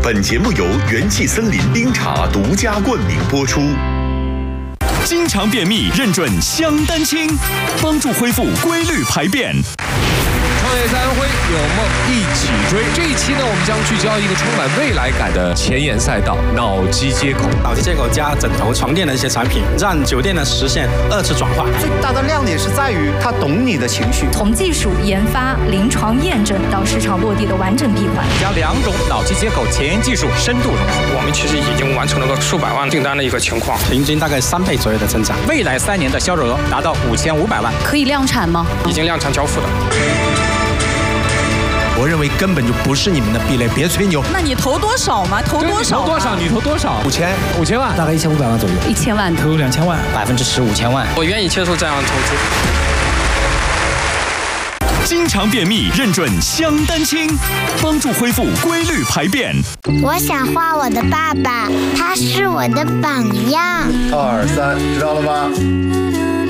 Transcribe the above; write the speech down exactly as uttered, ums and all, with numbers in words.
本节目由元气森林冰茶独家冠名播出。经常便秘认准香丹清，帮助恢复规律排便。 创业三辉，有梦一起追。这一期呢，我们将聚焦一个充满未来感的前沿赛道——脑机接口。 脑机接口加枕头、床垫的一些产品，让酒店呢实现二次转化。 最大的亮点是在于它懂你的情绪。 从技术研发、临床验证到市场落地的完整闭环， 将两种脑机接口前沿技术深度融合。 我们其实已经完成了个数百万订单的一个情况， 平均大概三倍左右的增长。 未来三年的销售额达到五千五百万。 可以量产吗？ 已经量产交付了。 我认为根本就不是你们的壁垒，别吹牛。 那你投多少吗？投多少？ 投多少？你投多少？ 五千， 五千万， 大概一千五百万左右。 一千万， 投两千万， 百分之十五千万。 我愿意接受这样的投资。经常便秘认准香丹清，帮助恢复规律排便。 我想画我的爸爸，他是我的榜样。 二三，知道了吗？